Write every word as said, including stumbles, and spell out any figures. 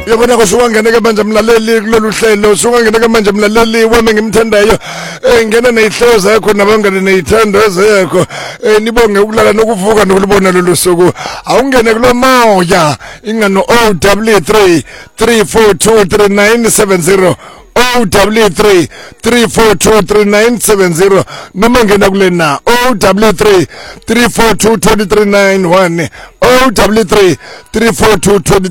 yabona kusungangena ke manje mlaleli kulolu hlelo usungangena ke manje mlaleli wami ngimthandayo ngena nezihlelo zakho nabangane nezithando zakho nibonge ukulala nokuvuka nokulibona lolu suku awungene kulomoya ingano O W three three four two three nine seven zero O W three three four two three nine seven zero noma ngena kulena O W three three four two two three nine one O W three three four two two